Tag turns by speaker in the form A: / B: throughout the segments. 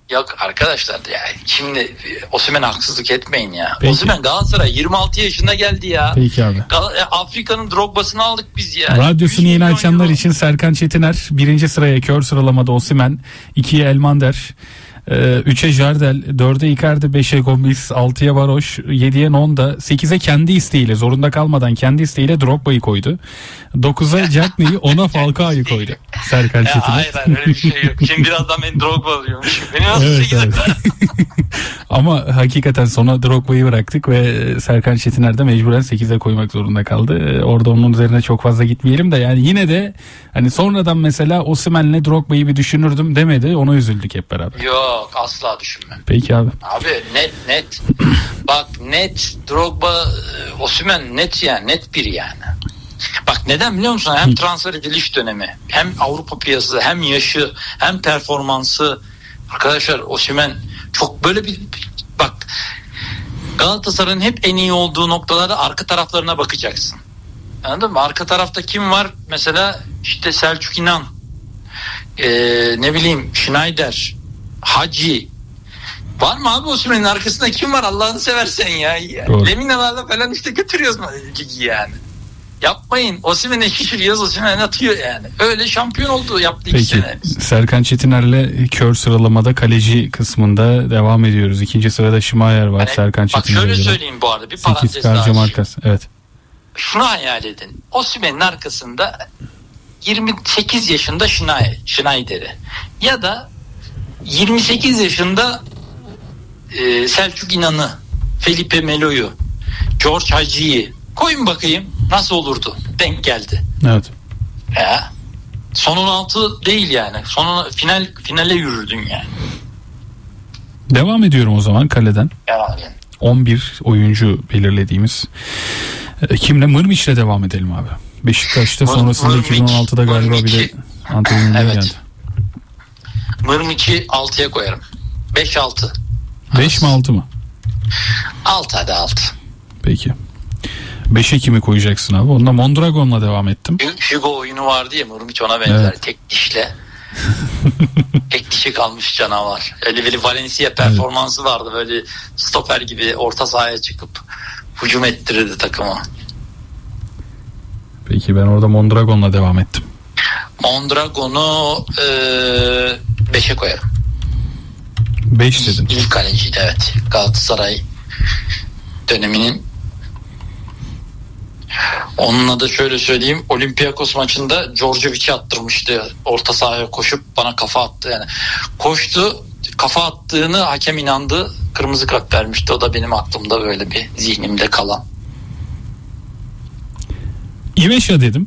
A: Yok arkadaşlar ya, şimdi Osimhen'e haksızlık etmeyin ya.
B: Peki.
A: Osimhen Galatasaray 26 yaşında geldi ya.
B: Peki abi.
A: Afrika'nın Drogba'sını aldık biz ya.
B: Radyosunu yeni açanlar
A: euro.
B: için Serkan Çetiner 1. sıraya kör sıralamada Osimhen, 2'ye Elmander, 3'e Jardel, 4'e Icardi, 5'e Gomis, 6'ya Baroş, 7'ye Nonda, 8'e kendi isteğiyle, zorunda kalmadan kendi isteğiyle Drogba'yı koydu. 9'a Cagney'i, 10'a Falcao'yu koydu Serkan Çetiner.
A: Hayır öyle bir şey yok. Şimdi birazdan beni Drogba diyormuş. Beni nasıl
B: Evet,
A: 8'e
B: evet. Ama hakikaten sonra Drogba'yı bıraktık ve Serkan Çetiner de mecburen 8'e koymak zorunda kaldı. Orada onun üzerine çok fazla gitmeyelim de yani yine de hani sonradan mesela Osimhen'le Drogba'yı bir düşünürdüm demedi. Ona üzüldük hep beraber.
A: Yok, asla düşünmem.
B: Peki abi.
A: Abi net. Bak net Drogba, Osimhen net yani, net bir yani. Bak neden biliyor musun? Hem transfer ediliş dönemi, hem Avrupa piyasası, hem yaşı, hem performansı. Arkadaşlar Osimhen çok böyle bir, bak Galatasaray'ın hep en iyi olduğu noktalarda arka taraflarına bakacaksın. Anladın mı? Arka tarafta kim var? Mesela işte Selçuk İnan, ne bileyim Schneider, Hacı. Var mı abi Osimhen'in arkasında kim var Allah'ını seversen ya? Leminalarla falan işte götürüyoruz ligi yani. Yapmayın. Osimhen'e şişiriyoruz, Osimhen atıyor yani. Öyle şampiyon oldu, yaptı 2 sene.
B: Serkan Çetiner'le kör sıralamada kaleci kısmında devam ediyoruz. 2. sırada Şimayer var,
A: Yani,
B: Serkan Çetiner.
A: Bak şöyle söyleyeyim bu arada, bir parantez
B: daha. 8
A: açayım.
B: Evet.
A: Şunu hayal edin. Osimhen'in arkasında 28 yaşında Schneider'i ya da 28 yaşında Selçuk İnan'ı, Felipe Melo'yu, George Hacı'yı koyun bakayım nasıl olurdu? Denk geldi.
B: Evet.
A: Ya. Son 16 değil yani. Finale yürürdün yani.
B: Devam ediyorum o zaman kaleden.
A: Yani.
B: 11 oyuncu belirlediğimiz. Kimle? Mırmiç'le devam edelim abi. Beşiktaş'ta sonrasında 2016'da galiba bir de Antalya'ya
A: evet.
B: geldi.
A: Mırmiç'i 6'ya koyarım. 5-6.
B: 5 mi 6 mı?
A: 6 hadi 6.
B: Peki. 5'e kimi koyacaksın abi? Onda Mondragon'la devam ettim.
A: Hugo oyunu vardı ya, Mırmiç ona benzer. Evet. Tek dişle. Tek dişi kalmış canavar. Öyle bir Valencia performansı vardı. Böyle stoper gibi orta sahaya çıkıp hücum ettirirdi takımı.
B: Peki ben orada Mondragon'la devam ettim.
A: Mondragon'u 5'e koyarım.
B: 5 dedin.
A: İlk kaleciydi evet. Galatasaray döneminin. Onunla da şöyle söyleyeyim, Olympiakos maçında Djordjevic'i attırmıştı. Orta sahaya koşup bana kafa attı yani. Koştu, kafa attığını hakem inandı. Kırmızı kart vermişti. O da benim aklımda böyle bir zihnimde kalan.
B: İveşa dedim.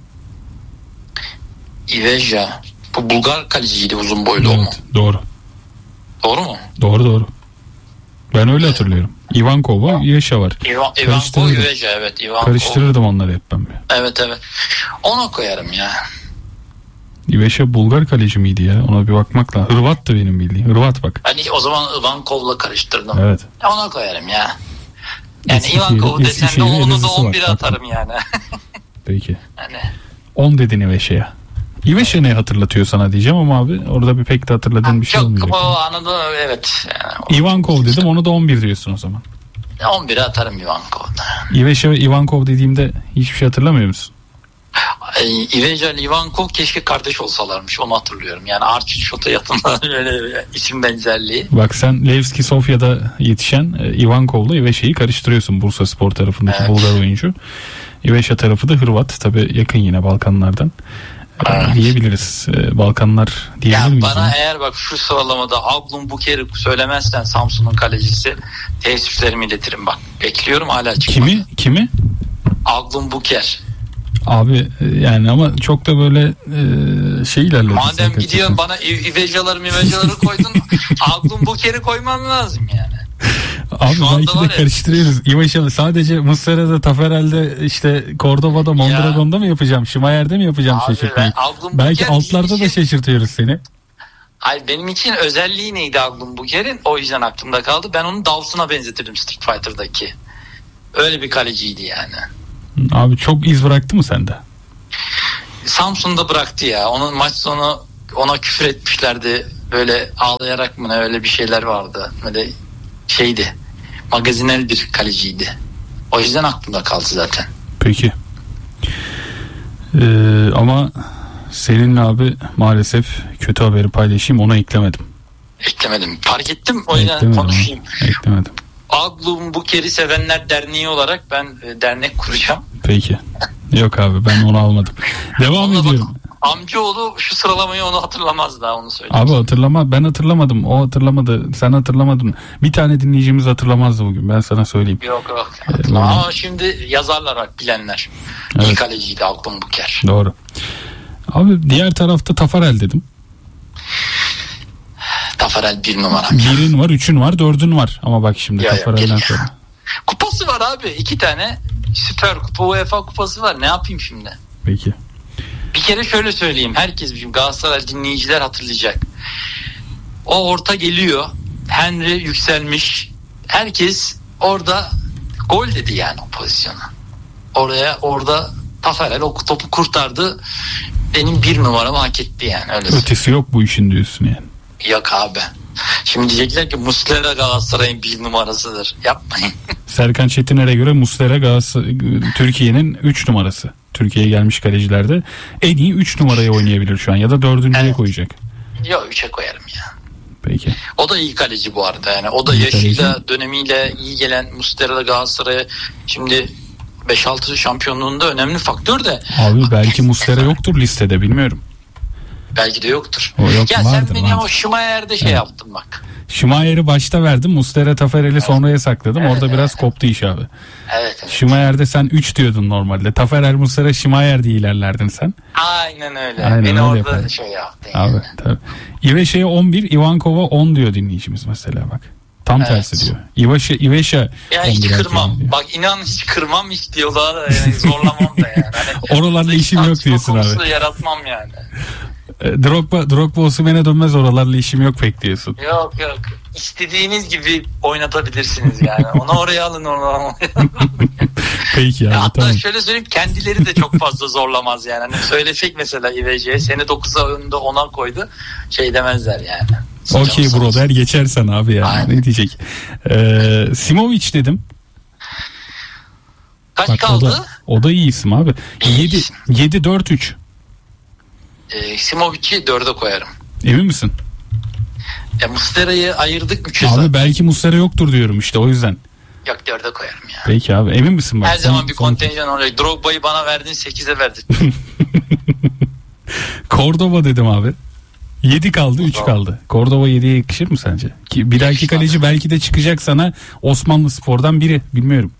A: İveja. Bu Bulgar kaleciydi, uzun boylu
B: evet,
A: o mu?
B: Doğru.
A: Doğru mu?
B: Doğru. Ben öyle hatırlıyorum. Ivankova, İveşa var.
A: Ivankov, İveja evet. Ivankov.
B: Karıştırırdım onları hep ben.
A: Evet. Ona koyarım ya.
B: İveşa Bulgar kaleci miydi ya? Ona bir bakmak lazım. Hırvat'tı benim bildiğim. Hırvat bak.
A: Hani o zaman Ivankov'la karıştırdım.
B: Evet.
A: Ona koyarım ya. Yani Ivankov desen de onu da 11'e atarım yani.
B: Peki.
A: Yani.
B: 10 dedin İveşa'ya. İveşa ne hatırlatıyor sana diyeceğim ama abi orada bir pek de hatırladığın bir şey olmayacak.
A: Çok anladım evet. Yani,
B: Ivankov dedim, onu da 11 diyorsun o zaman.
A: 11'e atarım Ivankov'da.
B: İveşa ve Ivankov dediğimde hiçbir şey hatırlamıyor musun?
A: İveca ile Ivankov keşke kardeş olsalarmış, onu hatırlıyorum. Yani Arçin Şot'a yakında öyle isim benzerliği.
B: Bak sen Levski Sofya'da yetişen Ivankov'la İveşa'yı karıştırıyorsun, Bursaspor tarafındaki evet. Bulgar oyuncu. İveşa tarafı da Hırvat, tabii yakın yine Balkanlardan. Evet. Diyebiliriz. Balkanlar diyebilir miyiz?
A: Bana yani? Eğer bak şu sıralamada Aglum Buker'i söylemezsen Samsun'un kalecisi, teessüflerimi iletirim bak. Bekliyorum hala çıkmadı.
B: Kimi?
A: Aglum Buker.
B: Abi yani ama çok da böyle şey ilerledi.
A: Madem gidiyorsun bana İvecaları koydun Aglum Buker'i koyman lazım yani.
B: Abi belki de karıştırıyoruz. İveşa'lı sadece Muslera'da, Taferel'de, işte Cordoba'da, Mondragon'da mı yapacağım? Şimayer'de mi yapacağım şaşırtmayı? Belki altlarda da şaşırtıyoruz seni.
A: Hayır, benim için özelliği neydi Aglum Buker'in? O yüzden aklımda kaldı. Ben onu Dawson'a benzetirdim Street Fighter'daki. Öyle bir kaleciydi yani.
B: Abi çok iz bıraktı mı sende?
A: Samsun'da bıraktı ya. Onun maç sonu ona küfür etmişlerdi. Böyle ağlayarak mı ne, öyle bir şeyler vardı. Böyle şeydi. Magazinel bir kaleciydi. O yüzden aklımda kaldı zaten.
B: Peki. Ama seninle abi maalesef kötü haberi paylaşayım, ona eklemedim.
A: Eklemedim. Fark ettim, o yüzden konuşayım.
B: Eklemedim.
A: Aglum Buker'i Sevenler Derneği olarak ben dernek kuracağım.
B: Peki. Yok abi, ben onu almadım. Devam ediyorum.
A: Amcaoğlu şu sıralamayı onu hatırlamaz, daha onu söyleyeyim.
B: Abi hatırlama, ben hatırlamadım, o hatırlamadı, sen hatırlamadın. Bir tane dinleyicimiz hatırlamazdı bugün, ben sana söyleyeyim.
A: Yok. Ama şimdi yazarlar bak, bilenler. Evet. İyi kaleciydi Aglum Buker.
B: Doğru. Abi diğer tarafta Tafarel dedim.
A: Tafarel 1 numara.
B: 1'in var, 3'ün var, 4'ün var. Ama bak şimdi Tafarel'den sonra.
A: Kupası var abi. 2 tane Süper Kupa, UEFA kupası var. Ne yapayım şimdi?
B: Peki.
A: Bir kere şöyle söyleyeyim. Herkes, bizim Galatasaray dinleyiciler hatırlayacak. O orta geliyor. Henry yükselmiş. Herkes orada gol dedi yani o pozisyona. Orada Tafarel o topu kurtardı. Benim 1 numaramı hak etti yani. Öyle
B: ötesi yok bu işin diyorsun yani.
A: Yok abi. Şimdi diyecekler ki Muslera Galatasaray'ın 1 numarasıdır. Yapmayın.
B: Serkan Çetiner'e göre Muslera Türkiye'nin 3 numarası. Türkiye'ye gelmiş kalecilerde en iyi 3 numarayı oynayabilir şu an, ya da 4.'ye koyacak.
A: Yok, 3'e koyarım ya.
B: Peki.
A: O da iyi kaleci bu arada yani. O da iyi yaşıyla kaleci, dönemiyle iyi gelen Muslera Galatasaray'a şimdi 5-6 şampiyonluğunda önemli faktör de.
B: Abi belki Muslera yoktur listede, bilmiyorum.
A: Belki de yoktur.
B: Yok,
A: ya
B: vardır,
A: sen beni o Schumacher'de yaptın bak.
B: Schumacher'i başta verdim, Muslera Tafarel'i sonraya sakladım. Orada biraz koptu iş abi.
A: Evet.
B: Schumacher'de sen 3 diyordun normalde. Tafarel, Muslera, Schumacher diye ilerlerdin sen.
A: Aynen öyle. Beni orada yapardım. Yaptın
B: abi yani. Tabii. İveşa'ya 11, Ivankova 10 diyor dinleyicimiz mesela bak. Tam tersi diyor. İveşa
A: ya hiç kırmam. Bak inan, hiç kırmam, hiç diyorlar yani, zorlamam da yani. Hani
B: oralarla işim yok diyorsun abi.
A: Yaratmam yani.
B: Drogba Osimhen'e dönmez, oralarla işim yok pek diyorsun.
A: Yok. İstediğiniz gibi oynatabilirsiniz yani. Onu oraya alın, onu oraya alın.
B: Peki ya.
A: Hatta
B: tamam.
A: şöyle söyleyeyim, kendileri de çok fazla zorlamaz yani. Hani söylesek mesela İvece'ye seni 9'a önünde 10'a koydu, şey demezler yani.
B: Okey bro der geçersen abi yani. Aynen. Ne diyecek? Simovic dedim.
A: Kaç bak, kaldı?
B: O da iyi isim abi. 7-4-3.
A: Simovic'i 4'e koyarım.
B: Emin misin?
A: Muslera'yı ayırdık 3'e
B: abi
A: zaten.
B: Belki Muslera yoktur diyorum işte, o yüzden.
A: Yok, 4'e koyarım ya.
B: Peki abi, emin misin bak?
A: Her zaman bir kontenjan oluyor. Drogba'yı bana verdin, 8'e verdin.
B: Cordoba dedim abi. 7 kaldı, 3 kaldı. Cordoba 7'ye yakışır mı sence? Ki bir dahaki kaleci belki de çıkacak sana Osmanlı Spor'dan biri, bilmiyorum.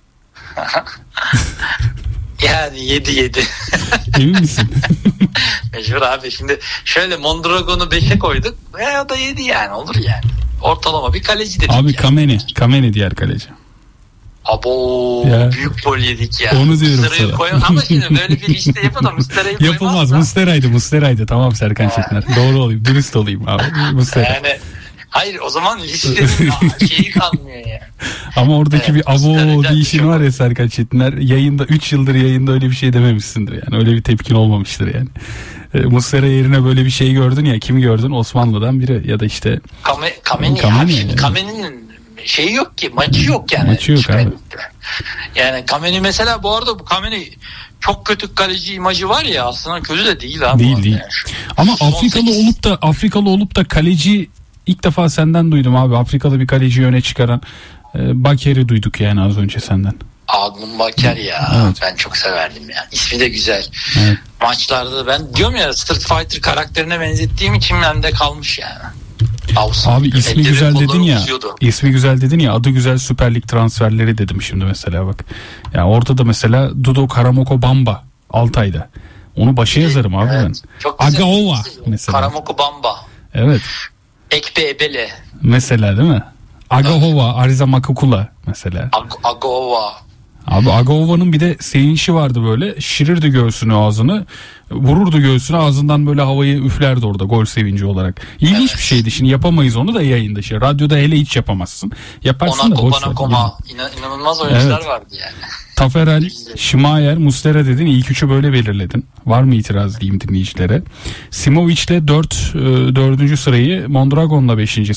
A: Yani 7.
B: Emin misin?
A: Mecbur abi. Şimdi şöyle Mondragon'u 5'e koyduk. O da 7 yani, olur yani. Ortalama bir kaleci dedik.
B: Abi
A: yani.
B: Kameni diğer kaleci.
A: Abo ya. Büyük gol yedik ya.
B: Onu diyorum sana.
A: Ama şimdi böyle bir liste yapalım. Muslera'yı
B: yapılmaz. Muslera'ydı. Tamam Serkan Çetiner. Doğru olayım. Dürüst olayım abi. Muslera.
A: Yani hayır, o zaman listenin şeyi kalmıyor yani.
B: Ama oradaki bir abo deyişin var ya Serkan Çetiner. Yayında 3 yıldır yayında öyle bir şey dememişsindir yani. Öyle bir tepkin olmamıştır yani. Muslera yerine böyle bir şey gördün ya. Kimi gördün? Osmanlı'dan biri ya da işte
A: Kameni'nin şeyi yok ki, maçı yok yani.
B: Maçı yok abi.
A: Yani Kameni mesela, bu arada bu Kameni çok kötü kaleci imajı var ya, aslında kötü de değil abi.
B: Değil. Yani. Ama Afrikalı olup da kaleci ilk defa senden duydum abi. Afrikalı bir kaleci öne çıkaran Baker'i duyduk yani az önce senden.
A: Aglum Baker ya. Evet. Ben çok severdim ya. İsmi de güzel.
B: Evet.
A: Maçlarda ben diyorum ya, Street Fighter karakterine benzettiğim için bende kalmış yani.
B: Abi ismi güzel dedin ya. İsmi güzel dedin ya. Adı güzel Süper Lig transferleri dedim şimdi mesela bak. Ya orada da mesela Dudo Karamoko Bamba Altay'da. Onu başa yazarım abi ben. Agaova mesela.
A: Karamoko Bamba.
B: Evet.
A: Ekpe Ebele.
B: Mesela değil mi? Agahova, Ariza Makakula mesela.
A: Agahova.
B: Abi Agaova'nın bir de sevinçi vardı böyle. Şirirdi göğsünü, ağzını. Vururdu göğsünü, ağzından böyle havayı üflerdi orada gol sevinci olarak. İlginç bir şeydi. Şimdi yapamayız onu da yayında. Radyoda hele hiç yapamazsın. Yaparsın da boş ver.
A: İnanılmaz oyuncular vardı yani.
B: Taferel, Şimayer, Muslera dedin. İlk üçü böyle belirledin. Var mı itiraz diyeyim dinleyicilere? Simovic'le 4. sırayı, Mondragon'la 5.